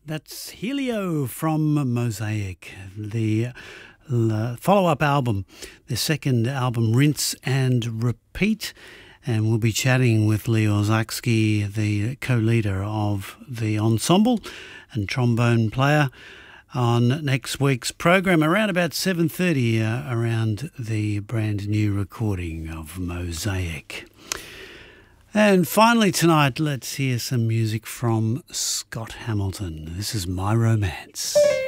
That's Helio from Mosaic, the follow-up album, the second album, Rinse and Repeat. And we'll be chatting with Lee Orzachski, the co-leader of the ensemble and trombone player, on next week's program around about 7:30 around the brand new recording of Mosaic. And finally tonight, let's hear some music from Scott Hamilton. This is My Romance.